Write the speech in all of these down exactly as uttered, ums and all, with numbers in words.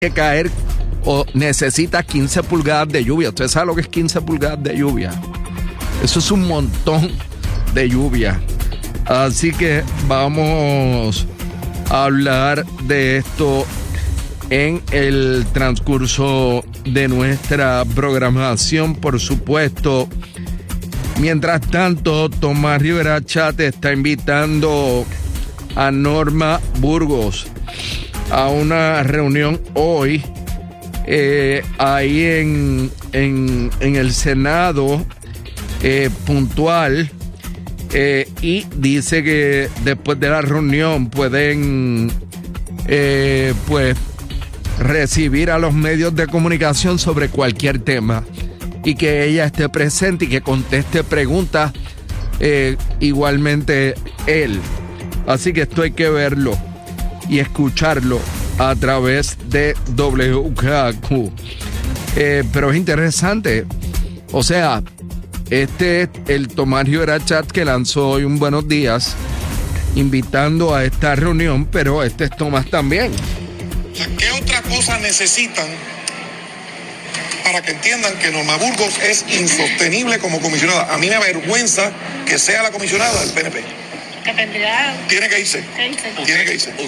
que caer o necesita quince pulgadas de lluvia. ¿Usted sabe lo que es quince pulgadas de lluvia? Eso es un montón de lluvia. Así que vamos a hablar de esto en el transcurso de nuestra programación, por supuesto. Mientras tanto, Tomás Rivera Chat está invitando a Norma Burgos a una reunión hoy eh, ahí en, en, en el Senado eh, puntual eh, y dice que después de la reunión pueden eh, pues recibir a los medios de comunicación sobre cualquier tema y que ella esté presente y que conteste preguntas eh, igualmente él. Así que esto hay que verlo y escucharlo a través de W K Q. Eh, pero es interesante. O sea, este es el Tomás Rivera Chat que lanzó hoy un Buenos Días invitando a esta reunión, pero este es Tomás también. ¿Qué otra cosa necesitan para que entiendan que Norma Burgos es insostenible como comisionada? A mí me avergüenza que sea la comisionada del P N P. Que tendría... Tiene que irse. ¿Qué dice? Tiene que irse.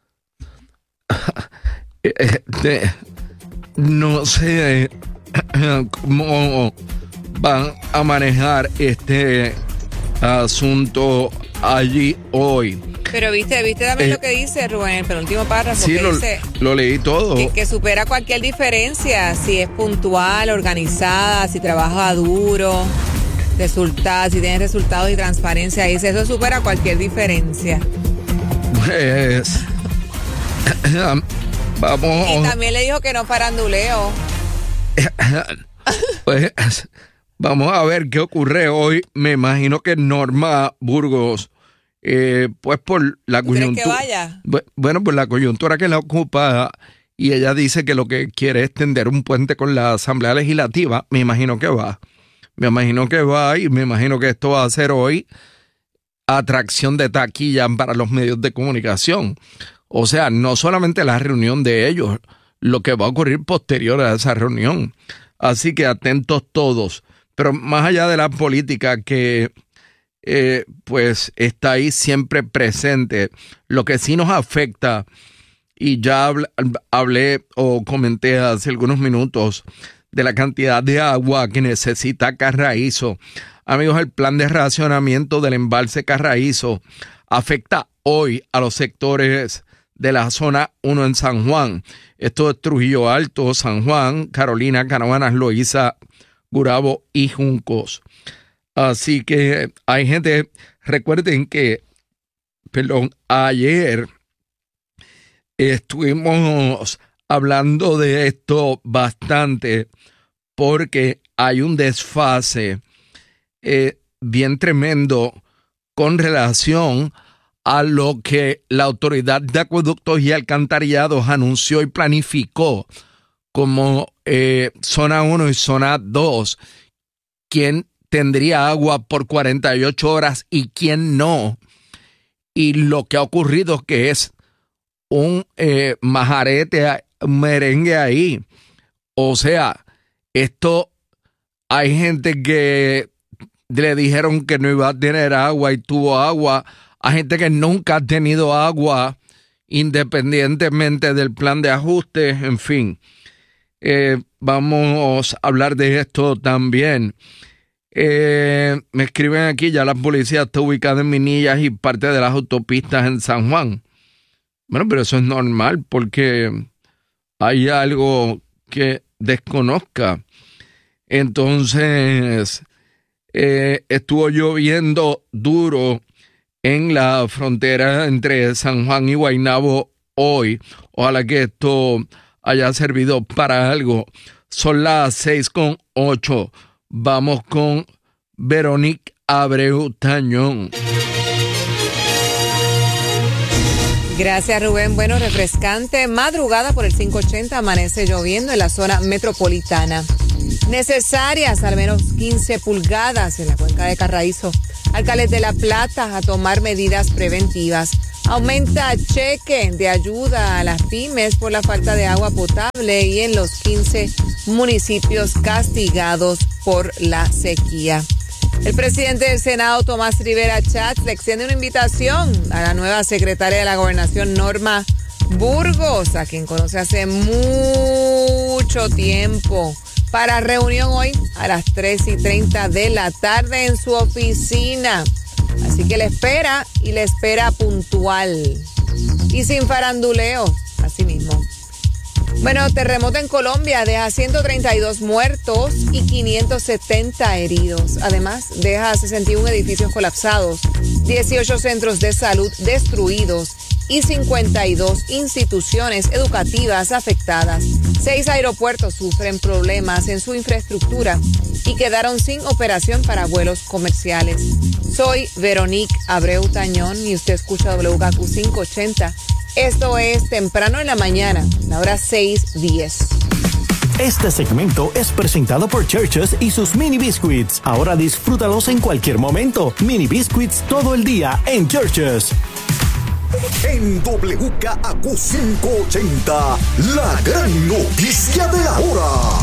Este, no sé cómo van a manejar este asunto allí hoy. Pero viste, viste también eh, lo que dice Rubén, el penúltimo párrafo, sí, que lo, dice lo leí todo. que, que supera cualquier diferencia, si es puntual, organizada, si trabaja duro, resultados, si tiene resultados y transparencia, dice, eso supera cualquier diferencia. Pues vamos. Y también le dijo que no faranduleo. Pues vamos a ver qué ocurre hoy. Me imagino que Norma Burgos, eh, pues por la coyuntura. ¿Crees que vaya? Bueno, por la coyuntura que la ocupa, y ella dice que lo que quiere es tender un puente con la Asamblea Legislativa. Me imagino que va. Me imagino que va y me imagino que esto va a ser hoy atracción de taquilla para los medios de comunicación. O sea, no solamente la reunión de ellos, lo que va a ocurrir posterior a esa reunión. Así que atentos todos. Pero más allá de la política que eh, pues está ahí siempre presente, lo que sí nos afecta, y ya hablé, hablé o comenté hace algunos minutos de la cantidad de agua que necesita Carraízo. Amigos, el plan de racionamiento del embalse Carraízo afecta hoy a los sectores de la zona uno en San Juan. Esto es Trujillo Alto, San Juan, Carolina, Canóvanas, Loíza, Gurabo y Juncos. Así que hay gente, recuerden que, perdón, ayer estuvimos hablando de esto bastante porque hay un desfase eh, bien tremendo con relación a lo que la Autoridad de Acueductos y Alcantarillados anunció y planificó como eh, zona uno y zona dos, quién tendría agua por cuarenta y ocho horas y quién no. Y lo que ha ocurrido es que es un eh, majarete, un merengue ahí. O sea, esto, hay gente que le dijeron que no iba a tener agua y tuvo agua. Hay gente que nunca ha tenido agua independientemente del plan de ajuste, en fin. Eh, vamos a hablar de esto también. Eh, me escriben aquí, ya la policía está ubicada en Minillas y parte de las autopistas en San Juan. Bueno, pero eso es normal porque hay algo que desconozca. Entonces, eh, estuvo lloviendo duro en la frontera entre San Juan y Guaynabo hoy. Ojalá que esto haya servido para algo. Son las seis con ocho. Vamos con Veronique Abreu Tañón. Gracias, Rubén. Bueno, refrescante madrugada por el quinientos ochenta, amanece lloviendo en la zona metropolitana. Necesarias al menos quince pulgadas en la cuenca de Carraízo. Alcaldes de La Plata a tomar medidas preventivas. Aumenta cheque de ayuda a las pymes por la falta de agua potable y en los quince municipios castigados por la sequía. El presidente del Senado, Tomás Rivera Chatz, le extiende una invitación a la nueva secretaria de la Gobernación, Norma Burgos, a quien conoce hace mucho tiempo, para reunión hoy a las tres y treinta de la tarde en su oficina. Así que le espera y le espera puntual y sin faranduleo, así mismo. Bueno, terremoto en Colombia deja ciento treinta y dos muertos y quinientos setenta heridos. Además, deja sesenta y uno edificios colapsados, dieciocho centros de salud destruidos y cincuenta y dos instituciones educativas afectadas. Seis aeropuertos sufren problemas en su infraestructura y quedaron sin operación para vuelos comerciales. Soy Veronique Abreu Tañón y usted escucha W K Q quinientos ochenta. Esto es Temprano en la Mañana, la hora seis diez. Este segmento es presentado por Churches y sus mini biscuits. Ahora disfrútalos en cualquier momento. Mini biscuits todo el día en Churches. En W K Q quinientos ochenta, la gran noticia de la hora.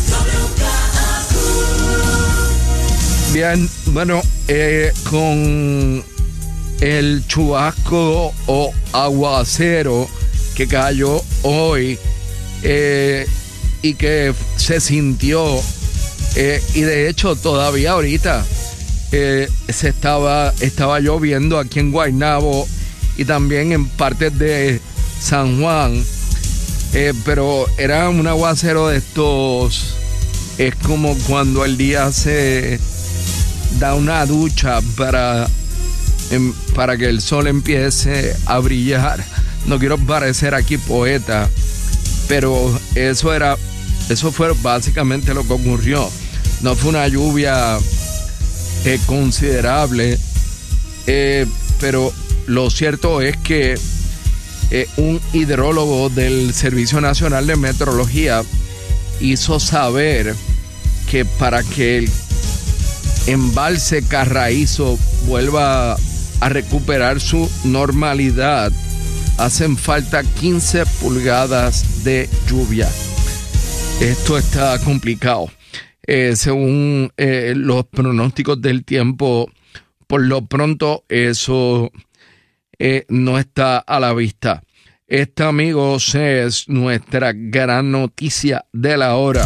Bien, bueno, eh, con el chubasco o aguacero que cayó hoy eh, y que se sintió, eh, y de hecho todavía ahorita eh, se estaba, estaba lloviendo aquí en Guaynabo y también en partes de San Juan, eh, pero era un aguacero de estos, es como cuando el día se da una ducha para, em, para que el sol empiece a brillar. No quiero parecer aquí poeta, pero eso era, eso fue básicamente lo que ocurrió. No fue una lluvia eh, considerable, eh, pero lo cierto es que eh, un hidrólogo del Servicio Nacional de Meteorología hizo saber que para que el embalse Carraízo vuelva a recuperar su normalidad, hacen falta quince pulgadas de lluvia. Esto está complicado. Eh, según eh, los pronósticos del tiempo, por lo pronto eso eh, no está a la vista. Esta, amigos, es nuestra gran noticia de la hora.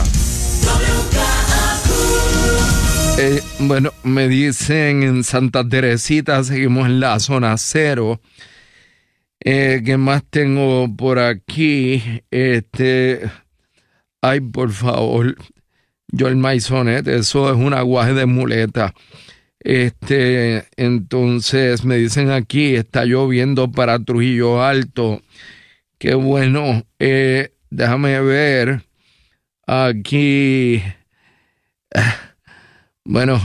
Eh, bueno, me dicen en Santa Teresita, seguimos en la zona cero. Eh, ¿Qué más tengo por aquí? Este, ay, por favor, yo el Maisonet, eso es un aguaje de muleta. Este, entonces me dicen aquí, está lloviendo para Trujillo Alto. Qué bueno. Eh, déjame ver aquí. Bueno,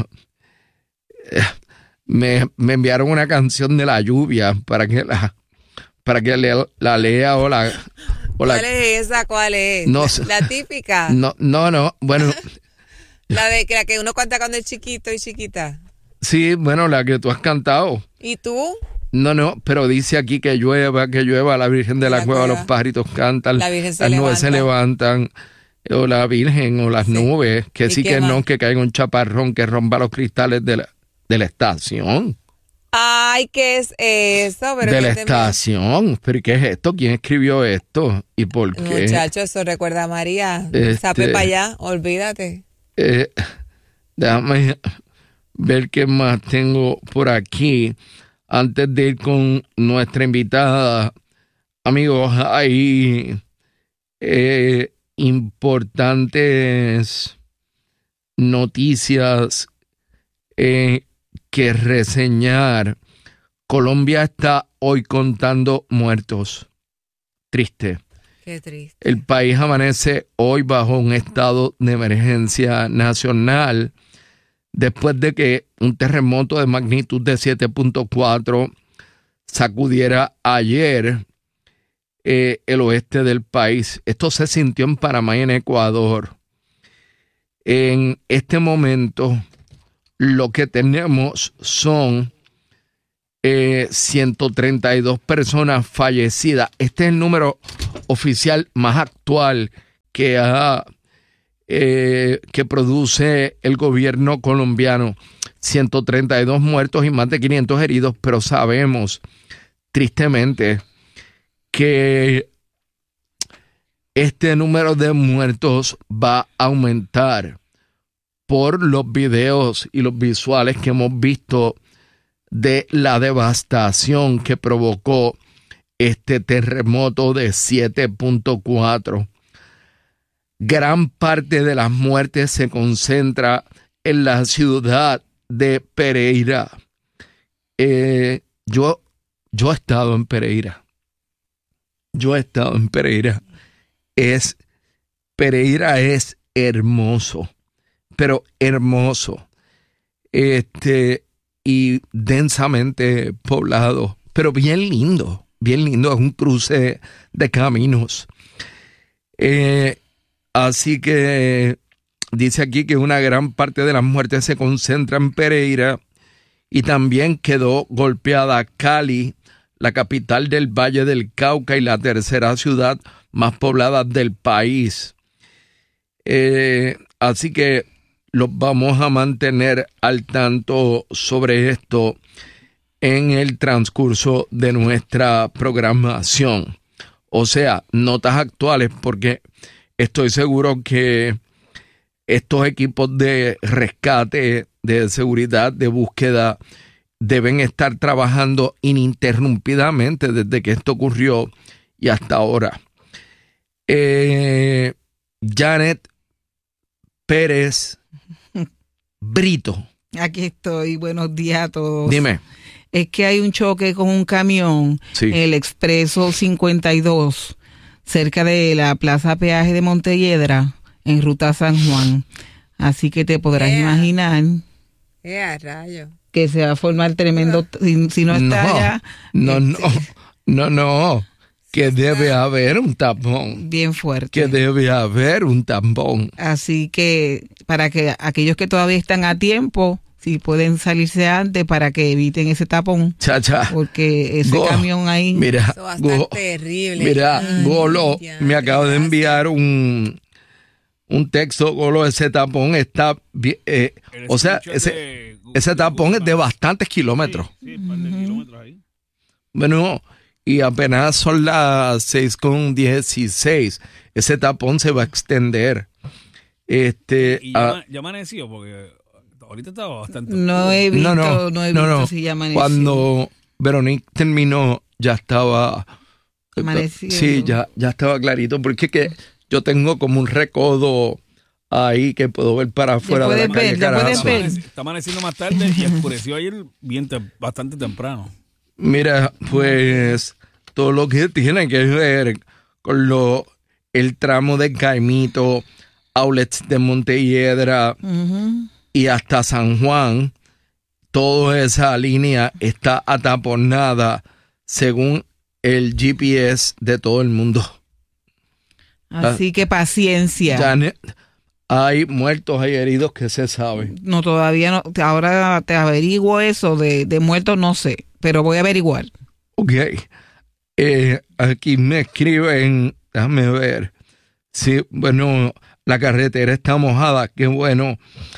me, me enviaron una canción de la lluvia para que la para que le, la lea o la, o la... ¿Cuál es esa? ¿Cuál es? No, la, la típica. No, no, no, bueno. La de que la que uno canta cuando es chiquito y chiquita. Sí, bueno, la que tú has cantado. ¿Y tú? No, no, pero dice aquí que llueva, que llueva, la Virgen de la, la cueva, cueva, los pajaritos cantan, la Virgen se las levanta. Nubes se levantan, o la Virgen, o las sí. nubes, que sí que más? No, que caiga un chaparrón que rompa los cristales de la, de la estación. Ay, ¿qué es eso? Pero de la estación. ¿Pero qué es esto? ¿Quién escribió esto? ¿Y por qué? Muchacho, eso recuerda a María. Este, Sape para allá, olvídate. Eh, déjame ver qué más tengo por aquí. Antes de ir con nuestra invitada, amigos, hay eh, importantes noticias eh, que reseñar. Colombia está hoy contando muertos. Triste. Qué triste. El país amanece hoy bajo un estado de emergencia nacional después de que un terremoto de magnitud de siete punto cuatro sacudiera ayer eh, el oeste del país. Esto se sintió en Panamá y en Ecuador. En este momento lo que tenemos son eh, ciento treinta y dos personas fallecidas. Este es el número oficial más actual que, ha, eh, que produce el gobierno colombiano. ciento treinta y dos muertos y más de quinientos heridos, pero sabemos tristemente que este número de muertos va a aumentar por los videos y los visuales que hemos visto de la devastación que provocó este terremoto de siete punto cuatro. Gran parte de las muertes se concentra en la ciudad de Pereira. Eh, yo, yo he estado en Pereira. Yo he estado en Pereira. Es, Pereira es hermoso, pero hermoso, este, y densamente poblado, pero bien lindo, bien lindo, es un cruce de caminos. Eh, así que dice aquí que una gran parte de las muertes se concentra en Pereira y también quedó golpeada Cali, la capital del Valle del Cauca y la tercera ciudad más poblada del país. Eh, así que los vamos a mantener al tanto sobre esto en el transcurso de nuestra programación. O sea, notas actuales, porque estoy seguro que estos equipos de rescate, de seguridad, de búsqueda, deben estar trabajando ininterrumpidamente desde que esto ocurrió y hasta ahora. Eh, Janet Pérez Brito. Aquí estoy, buenos días a todos. Dime. Es que hay un choque con un camión sí. en el Expreso cincuenta y dos, cerca de la Plaza Peaje de Montelledra, en ruta San Juan. Así que te podrás yeah. imaginar yeah, rayo. que se va a formar tremendo, si, si no está no, allá. No, este, no, no, no. Que debe haber un tapón. Bien fuerte. Que debe haber un tapón. Así que para que aquellos que todavía están a tiempo, si pueden salirse antes para que eviten ese tapón. Chacha. Porque ese Go, camión ahí. Mira, eso va a estar Go, terrible. Mira, Ay, Golo, ya, me acaba de enviar un, un texto, Golo, ese tapón está, eh, o sea, ese, ese tapón es de bastantes kilómetros. Sí, sí, un par de kilómetros ahí. Bueno, y apenas son las seis con dieciséis. Ese tapón se va a extender. Este, y ya, uh, ya amaneció, porque ahorita estaba bastante. No he visto, no, no, no he no, visto no. si ya amaneció. Cuando Veronique terminó, ya estaba. Amanecido. Sí, ya, ya estaba clarito, porque es que yo tengo como un recodo ahí que puedo ver para afuera de la calle Carazo. Está amaneciendo más tarde y oscureció ayer bien te, bastante temprano. Mira, pues todo lo que tiene que ver con lo el tramo de Caimito, outlets de Montelledra uh-huh. y hasta San Juan, toda esa línea está ataponada según el G P S de todo el mundo. Así ah, que paciencia. Janet, hay muertos, hay heridos que se sabe. No, todavía no. Ahora te averiguo eso de, de muertos, no sé, pero voy a averiguar. Ok. Eh, aquí me escriben, déjame ver. Sí, bueno, la carretera está mojada, qué bueno.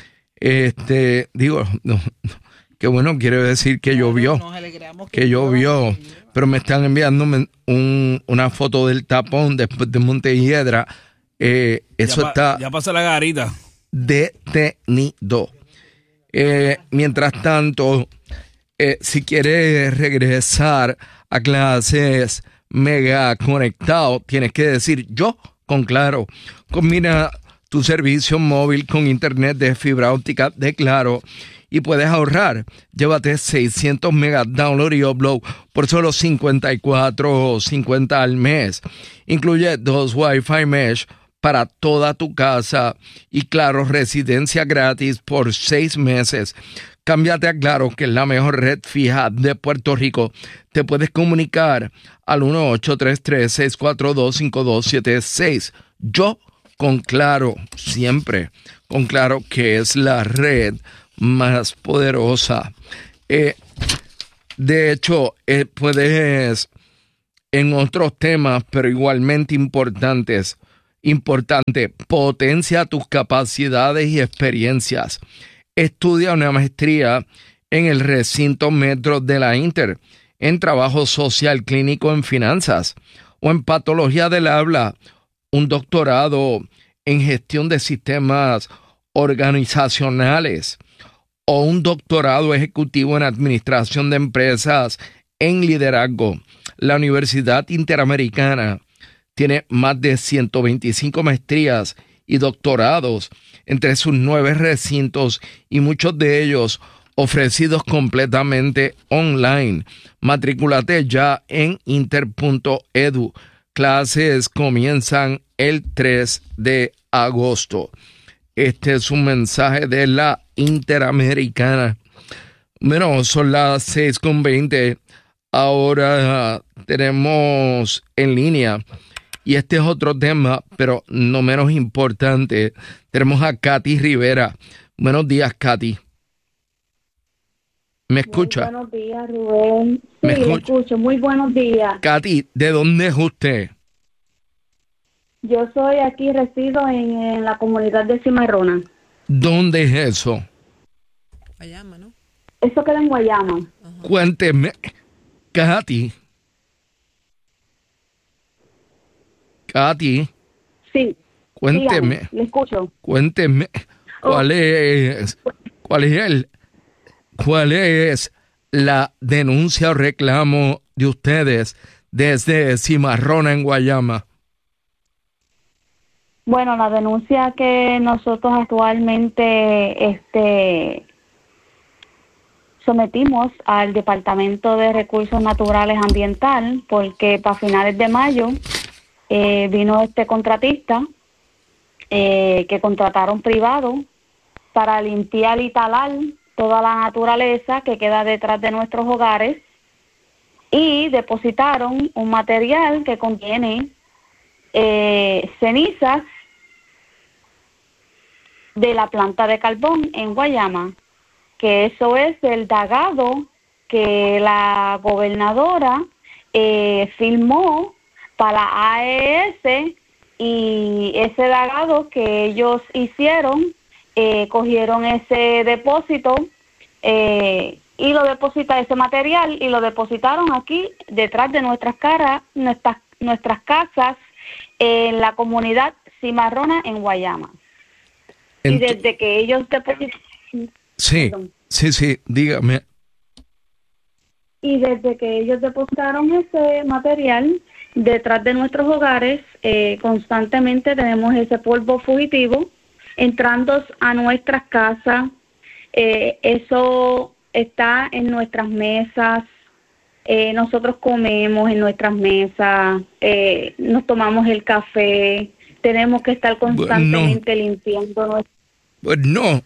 Este, digo, no, no, qué bueno quiere decir que llovió. Nos alegramos que, que llovió. Pero me están enviando un, una foto del tapón después de Montelledra. Eh, eso ya está. Pa, ya pasó la garita. Detenido. Eh, mientras tanto, eh, si quieres regresar a clases mega conectado, tienes que decir yo con Claro. Combina tu servicio móvil con internet de fibra óptica de Claro y puedes ahorrar. Llévate seiscientos megas download y upload por solo cincuenta y cuatro cincuenta al mes. Incluye dos Wi-Fi mesh para toda tu casa y Claro residencia gratis por seis meses. Cámbiate a Claro, que es la mejor red fija de Puerto Rico. Te puedes comunicar al uno ocho tres tres, seis cuatro dos, cinco dos siete seis. Yo con Claro, siempre con Claro, que es la red más poderosa. Eh, De hecho, eh, puedes, en otros temas, pero igualmente importantes, importante, potencia tus capacidades y experiencias. Estudia una maestría en el recinto Metro de la Inter, en trabajo social clínico en finanzas o en patología del habla, un doctorado en gestión de sistemas organizacionales o un doctorado ejecutivo en administración de empresas en liderazgo. La Universidad Interamericana tiene más de ciento veinticinco maestrías y doctorados entre sus nueve recintos y muchos de ellos ofrecidos completamente online. Matrículate ya en inter punto edu. Clases comienzan el tres de agosto. Este es un mensaje de la Interamericana. Bueno, son las seis con veinte. Ahora tenemos en línea, y este es otro tema, pero no menos importante. Tenemos a Katy Rivera. Buenos días, Katy. ¿Me escucha? Muy buenos días, Rubén. Sí, ¿Me escucha? escucho. Muy buenos días. Katy, ¿de dónde es usted? Yo soy aquí, resido en, en la comunidad de Cimarrona. ¿Dónde es eso? Guayama, ¿no? Eso queda en Guayama. Uh-huh. Cuénteme, Katy. Katy. Sí. Cuénteme. Dígame, le escucho. Cuénteme, ¿cuál Oh. es, cuál es el, cuál es la denuncia o reclamo de ustedes desde Cimarrona en Guayama? Bueno, la denuncia que nosotros actualmente este, sometimos al Departamento de Recursos Naturales Ambiental, porque para finales de mayo eh, vino este contratista eh, que contrataron privado para limpiar y talar toda la naturaleza que queda detrás de nuestros hogares, y depositaron un material que contiene eh, cenizas de la planta de carbón en Guayama, que eso es el dagado que la gobernadora eh, firmó para A E S, y ese dagado que ellos hicieron, eh, cogieron ese depósito eh, y lo deposita ese material y lo depositaron aquí detrás de nuestras caras, nuestras nuestras casas en la comunidad Cimarrona en Guayama. Ent- y desde que ellos depositaron, sí, perdón. sí, sí, dígame. y desde que ellos depositaron ese material detrás de nuestros hogares, eh, constantemente tenemos ese polvo fugitivo entrando a nuestras casas. Eh, eso está en nuestras mesas. Eh, nosotros comemos en nuestras mesas, eh, nos tomamos el café, tenemos que estar constantemente Bueno. limpiando nuestro... Pues no,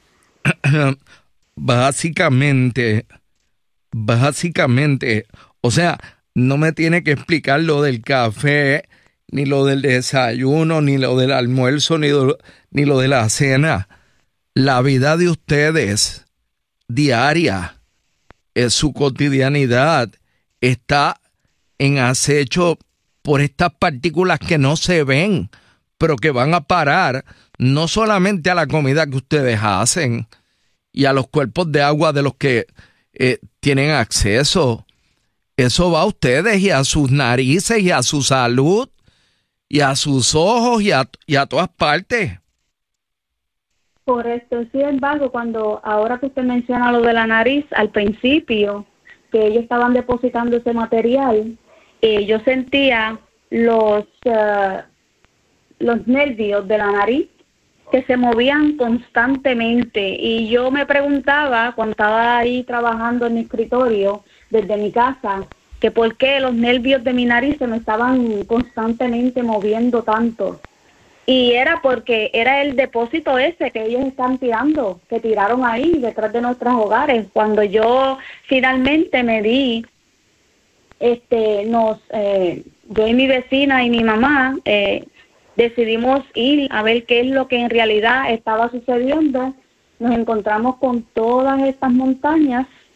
básicamente, básicamente, o sea, no me tiene que explicar lo del café, ni lo del desayuno, ni lo del almuerzo, ni lo, ni lo de la cena. La vida de ustedes, diaria, es su cotidianidad, está en acecho por estas partículas que no se ven, pero que van a parar no solamente a la comida que ustedes hacen y a los cuerpos de agua de los que eh, tienen acceso. Eso va a ustedes y a sus narices y a su salud y a sus ojos y a, y a todas partes. Por esto, sin embargo, cuando ahora que usted menciona lo de la nariz, al principio que ellos estaban depositando ese material, eh, yo sentía los uh, los nervios de la nariz que se movían constantemente, y yo me preguntaba cuando estaba ahí trabajando en mi escritorio desde mi casa, que por qué los nervios de mi nariz se me estaban constantemente moviendo tanto. Y era porque era el depósito ese que ellos están tirando, que tiraron ahí detrás de nuestros hogares. Cuando yo finalmente me di, este, nos, eh, yo y mi vecina y mi mamá eh, decidimos ir a ver qué es lo que en realidad estaba sucediendo. Nos encontramos con todas estas montañas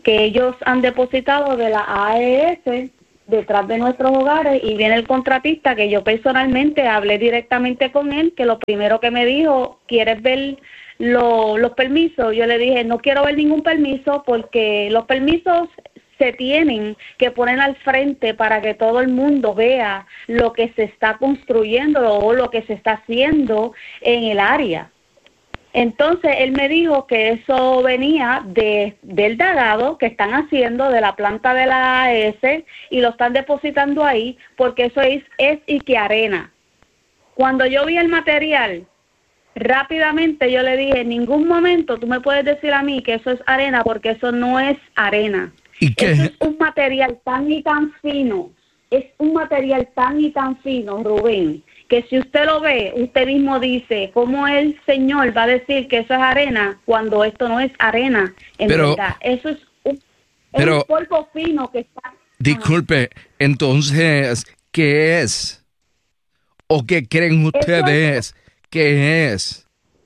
que ellos han depositado de la A E S detrás de nuestros hogares, y viene el contratista, que yo personalmente hablé directamente con él, que lo primero que me dijo, ¿quieres ver lo, los permisos? Yo le dije, no quiero ver ningún permiso, porque los permisos se tienen que poner al frente para que todo el mundo vea lo que se está construyendo o lo que se está haciendo en el área. Entonces, él me dijo que eso venía de del dragado que están haciendo de la planta de la A E S y lo están depositando ahí, porque eso es, es y que arena. Cuando yo vi el material, rápidamente yo le dije, en ningún momento tú me puedes decir a mí que eso es arena, porque eso no es arena. ¿Y qué? Eso es un material tan y tan fino, es un material tan y tan fino, Rubén, que si usted lo ve, usted mismo dice, ¿cómo el Señor va a decir que eso es arena cuando esto no es arena? En pero, verdad, eso es un, pero, es un polvo fino que está... Disculpe, entonces, ¿qué es? ¿O qué creen ustedes que es?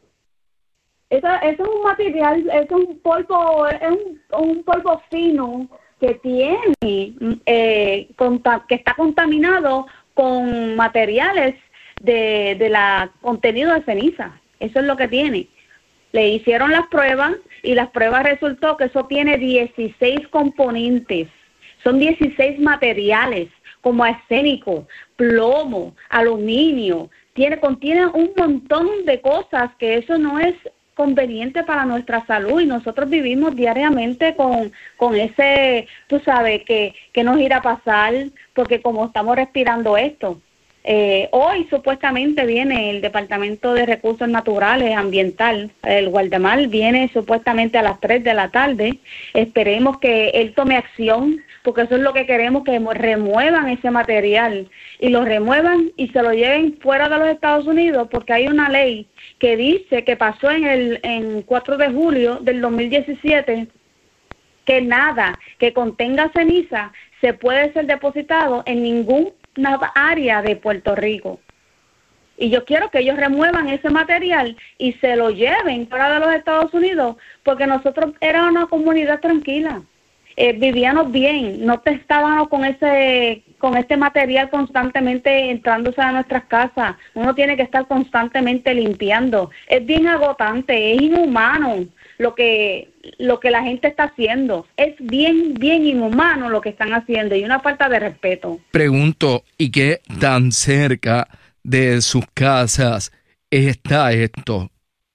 Eso, eso es un material, es un polvo, es un, un polvo fino que tiene, eh, conta, que está contaminado con materiales de, de la contenido de ceniza. Eso es lo que tiene. Le hicieron las pruebas y las pruebas resultó que eso tiene dieciséis componentes. Son dieciséis materiales como arsénico, plomo, aluminio. Tiene, contiene un montón de cosas que eso no es conveniente para nuestra salud, y nosotros vivimos diariamente con, con ese, tú sabes, que, que nos irá a pasar, porque como estamos respirando esto. Eh, hoy supuestamente viene el Departamento de Recursos Naturales Ambiental, el Guardamar, viene supuestamente a las tres de la tarde. Esperemos que él tome acción, porque eso es lo que queremos, que remuevan ese material y lo remuevan y se lo lleven fuera de los Estados Unidos, porque hay una ley que dice que pasó en el en cuatro de julio del dos mil diecisiete, que nada que contenga ceniza se puede ser depositado en ningún área de Puerto Rico. Y yo quiero que ellos remuevan ese material y se lo lleven fuera de los Estados Unidos, porque nosotros éramos una comunidad tranquila, eh, vivíamos bien, no estábamos con ese con este material constantemente entrándose a nuestras casas. Uno tiene que estar constantemente limpiando. Es bien agotante, es inhumano lo que lo que la gente está haciendo. Es bien, bien inhumano lo que están haciendo y una falta de respeto. Pregunto, ¿y qué tan cerca de sus casas está esto?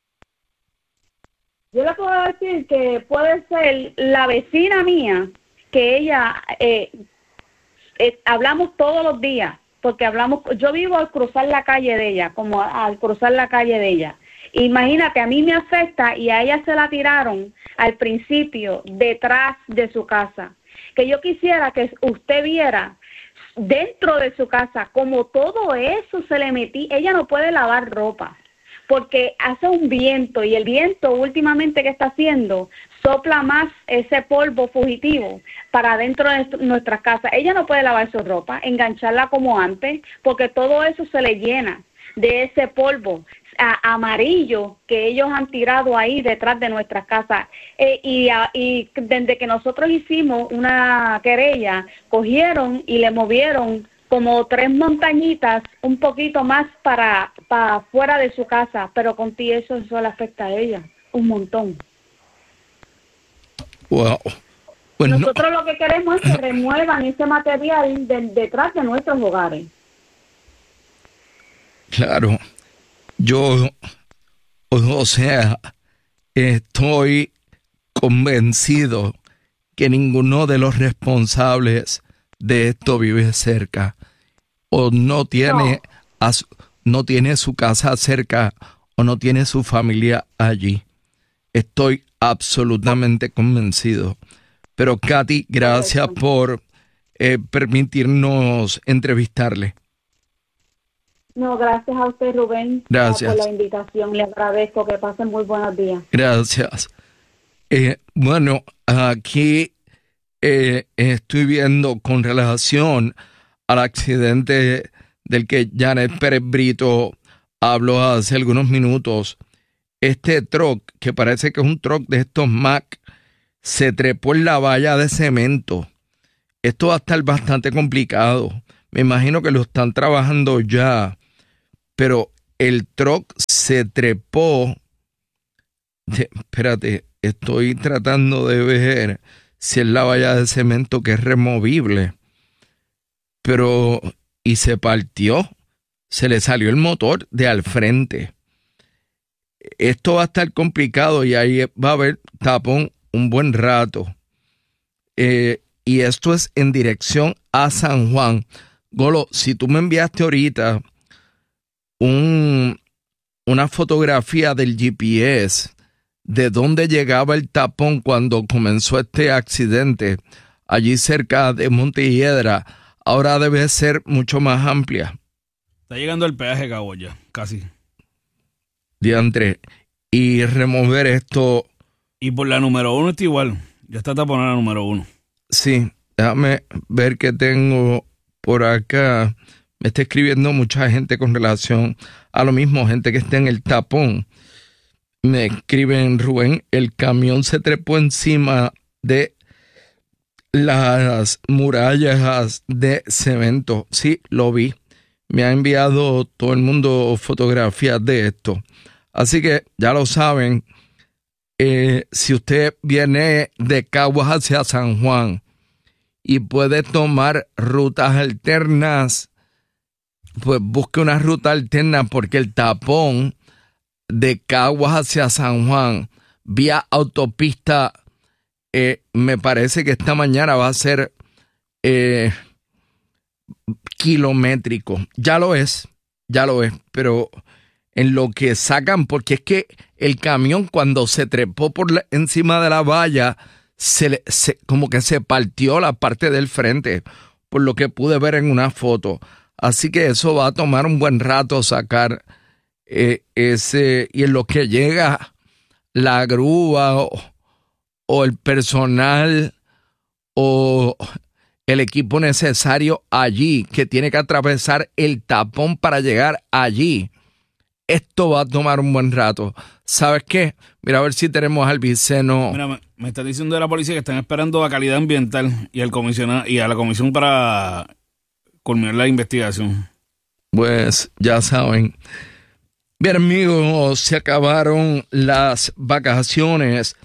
Yo le puedo decir que puede ser la vecina mía, que ella, eh, eh, hablamos todos los días, porque hablamos, yo vivo al cruzar la calle de ella, como al cruzar la calle de ella. Imagínate, a mí me afecta y a ella se la tiraron al principio detrás de su casa. Que yo quisiera que usted viera dentro de su casa como todo eso se le metí. Ella no puede lavar ropa porque hace un viento, y el viento últimamente que está haciendo sopla más ese polvo fugitivo para dentro de nuestra casa. Ella no puede lavar su ropa, engancharla como antes, porque todo eso se le llena de ese polvo a, amarillo que ellos han tirado ahí detrás de nuestras casas. Eh, y, a, y desde que nosotros hicimos una querella, cogieron y le movieron como tres montañitas un poquito más para, para fuera de su casa, pero con ti eso, eso le afecta a ella un montón. Wow. Pues nosotros no. Lo que queremos es que remuevan ese material de, detrás de nuestros hogares. Claro, yo, o sea, estoy convencido que ninguno de los responsables de esto vive cerca, o no tiene, no. A su, no tiene su casa cerca, o no tiene su familia allí. Estoy absolutamente convencido. Pero Katy, gracias por eh, permitirnos entrevistarle. No, gracias a usted, Rubén, gracias por la invitación. Le agradezco. Que pasen muy buenos días. Gracias. Eh, bueno, aquí eh, estoy viendo con relación al accidente del que Janet Pérez Brito habló hace algunos minutos. Este truck, que parece que es un truck de estos Mack, se trepó en la valla de cemento. Esto va a estar bastante complicado. Me imagino que lo están trabajando ya, pero el truck se trepó. De, espérate, estoy tratando de ver si es la valla de cemento que es removible, pero y se partió, se le salió el motor de al frente. Esto va a estar complicado y ahí va a haber tapón un buen rato. Eh, y esto es en dirección a San Juan. Golo, si tú me enviaste ahorita un, una fotografía del G P S de dónde llegaba el tapón cuando comenzó este accidente, allí cerca de Montelledra, ahora debe ser mucho más amplia. Está llegando el peaje Cabo ya, casi. Diantre, y remover esto. Y por la número uno está igual, ya está taponada la número uno. Sí, déjame ver qué tengo por acá. Me está escribiendo mucha gente con relación a lo mismo, gente que está en el tapón. Me escriben, Rubén, el camión se trepó encima de las murallas de cemento. Sí, lo vi. Me ha enviado todo el mundo fotografías de esto. Así que ya lo saben, eh, si usted viene de Caguas hacia San Juan y puede tomar rutas alternas, pues busque una ruta alterna porque el tapón de Caguas hacia San Juan vía autopista eh, me parece que esta mañana va a ser eh, kilométrico. Ya lo es, ya lo es, pero en lo que sacan, porque es que el camión cuando se trepó por la, encima de la valla, se, le, se como que se partió la parte del frente, por lo que pude ver en una foto. Así que eso va a tomar un buen rato sacar eh, ese, y en lo que llega la grúa o, o el personal o el equipo necesario allí, que tiene que atravesar el tapón para llegar allí. Esto va a tomar un buen rato. ¿Sabes qué? Mira a ver si tenemos al Viceno. Mira, me, me está diciendo de la policía que están esperando a calidad ambiental y al comisionado y a la comisión para culminar la investigación. Pues ya saben. Bien, amigos, se acabaron las vacaciones,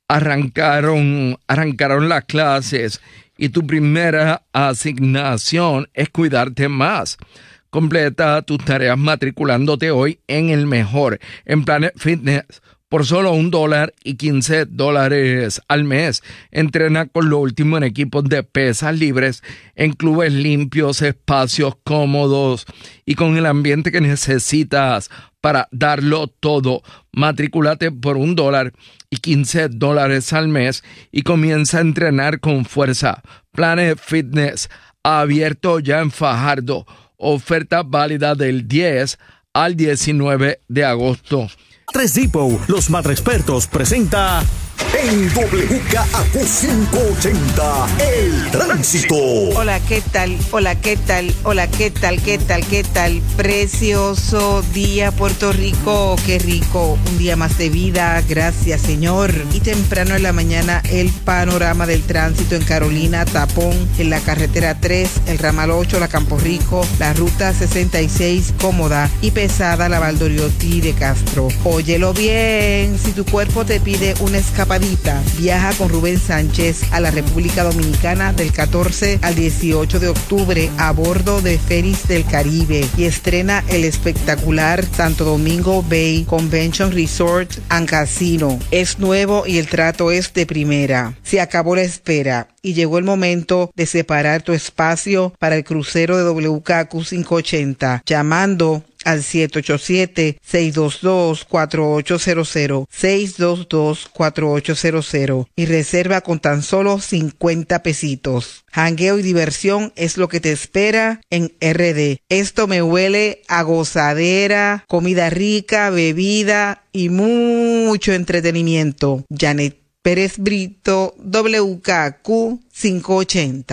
arrancaron, arrancaron las clases y tu primera asignación es cuidarte más. Completa tus tareas matriculándote hoy en el mejor, en Planet Fitness, por solo un dólar y quince dólares al mes. Entrena con lo último en equipos de pesas libres, en clubes limpios, espacios cómodos y con el ambiente que necesitas para darlo todo. Matricúlate por un dólar y quince dólares al mes y comienza a entrenar con fuerza. Planet Fitness, abierto ya en Fajardo. Oferta válida del diez al diecinueve de agosto. Tres Depot, los Matraexpertos, presenta En W K A Q quinientos ochenta, el tránsito. Hola, ¿qué tal? Hola, ¿qué tal? Hola, ¿qué tal? ¿Qué tal? ¿Qué tal? Precioso día, Puerto Rico. Qué rico. Un día más de vida. Gracias, Señor. Y temprano en la mañana, el panorama del tránsito en Carolina, tapón en la carretera tres, el ramal ocho, la Campo Rico, la ruta sesenta y seis, cómoda y pesada, la Valdoriotti de Castro. Óyelo bien. Si tu cuerpo te pide una escapadita, viaja con Rubén Sánchez a la República Dominicana del catorce al dieciocho de octubre a bordo de Fénix del Caribe y estrena el espectacular Santo Domingo Bay Convention Resort and Casino. Es nuevo y el trato es de primera. Se acabó la espera y llegó el momento de separar tu espacio para el crucero de W K A Q quinientos ochenta, llamando al siete ocho siete, seis dos dos, cuatro ocho cero cero, seis dos dos, cuatro ocho cero cero y reserva con tan solo cincuenta pesitos. Jangueo y diversión es lo que te espera en R D. Esto me huele a gozadera, comida rica, bebida y mucho entretenimiento. Janet Pérez Brito, W K A Q quinientos ochenta.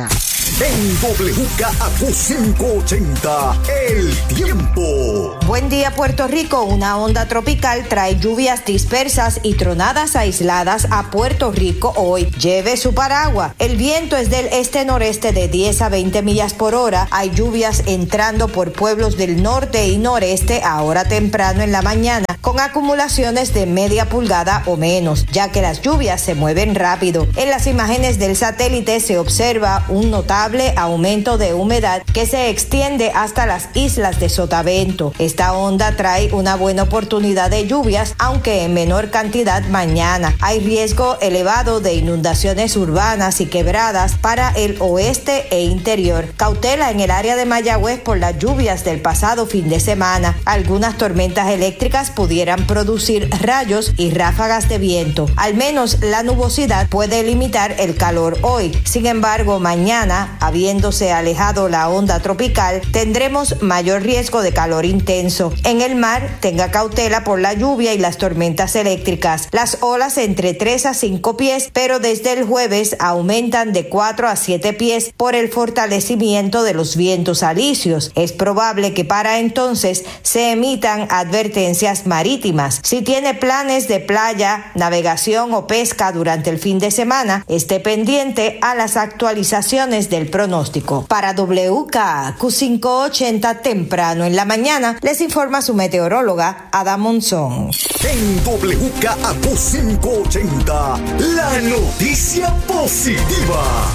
En W K A Q quinientos ochenta, el tiempo. Buen día, Puerto Rico. Una onda tropical trae lluvias dispersas y tronadas aisladas a Puerto Rico hoy. Lleve su paraguas. El viento es del este-noreste de diez a veinte millas por hora. Hay lluvias entrando por pueblos del norte y noreste ahora temprano en la mañana, con acumulaciones de media pulgada o menos, ya que las lluvias se mueven rápido. En las imágenes del satélite se observa un notable aumento de humedad que se extiende hasta las islas de Sotavento. Esta onda trae una buena oportunidad de lluvias, aunque en menor cantidad mañana. Hay riesgo elevado de inundaciones urbanas y quebradas para el oeste e interior. Cautela en el área de Mayagüez por las lluvias del pasado fin de semana. Algunas tormentas eléctricas pudieran producir rayos y ráfagas de viento. Al menos la nubosidad puede limitar el calor hoy. Sin embargo, mañana, habiéndose alejado la onda tropical, tendremos mayor riesgo de calor intenso. En el mar, tenga cautela por la lluvia y las tormentas eléctricas. Las olas entre tres a cinco pies, pero desde el jueves aumentan de cuatro a siete pies por el fortalecimiento de los vientos alisios. Es probable que para entonces se emitan advertencias marítimas. Si tiene planes de playa, navegación o pesca durante el fin de semana, esté pendiente a las actualizaciones del pronóstico. Para W K A Q quinientos ochenta, temprano en la mañana, les informa su meteoróloga Ada Monzón. En W K A Q quinientos ochenta, la noticia positiva.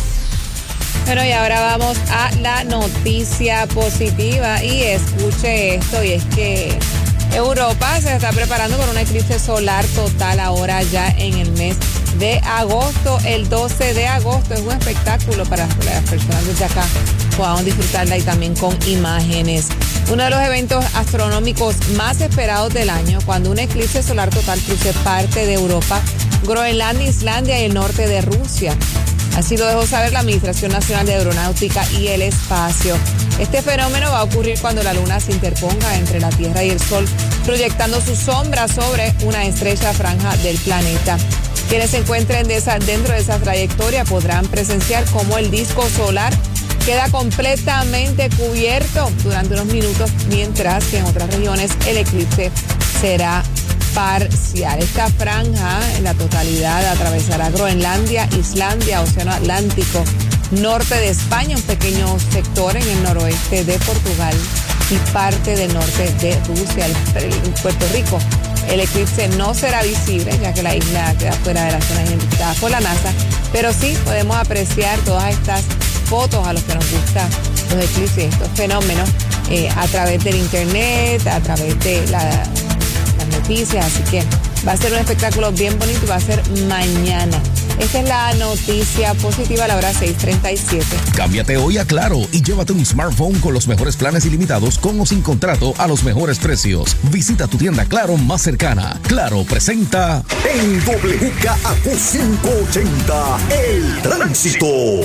Bueno, y ahora vamos a la noticia positiva y escuche esto, y es que Europa se está preparando para un eclipse solar total ahora ya en el mes de agosto. El doce de agosto es un espectáculo para las personas desde acá puedan disfrutarla, y también con imágenes. Uno de los eventos astronómicos más esperados del año, cuando un eclipse solar total cruce parte de Europa, Groenlandia, Islandia y el norte de Rusia. Así lo dejó saber la Administración Nacional de Aeronáutica y el Espacio. Este fenómeno va a ocurrir cuando la luna se interponga entre la Tierra y el Sol, proyectando su sombra sobre una estrecha franja del planeta. Quienes se encuentren de esa, dentro de esa trayectoria podrán presenciar cómo el disco solar queda completamente cubierto durante unos minutos, mientras que en otras regiones el eclipse será parcial. Esta franja en la totalidad atravesará Groenlandia, Islandia, Océano Atlántico, norte de España, un pequeño sector en el noroeste de Portugal y parte del norte de Rusia, el, el, Puerto Rico. El eclipse no será visible, ya que la isla queda fuera de la zona identificada por la NASA, pero sí podemos apreciar todas estas fotos a los que nos gustan los eclipses, estos fenómenos, eh, a través del internet, a través de la, las noticias, así que va a ser un espectáculo bien bonito y va a ser mañana. Esta es la noticia positiva a la hora seis treinta y siete. Cámbiate hoy a Claro y llévate un smartphone con los mejores planes ilimitados con o sin contrato a los mejores precios. Visita tu tienda Claro más cercana. Claro presenta en W K A Q quinientos ochenta, el tránsito.